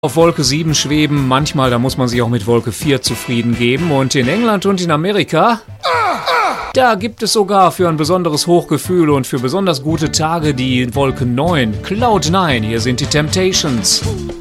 auf Wolke 7 schweben, manchmal da muss man sich auch mit Wolke 4 zufrieden geben. Und in England und in Amerika, da gibt es sogar für ein besonderes Hochgefühl und für besonders gute Tage die Wolke 9, Cloud 9. Hier sind die Temptations.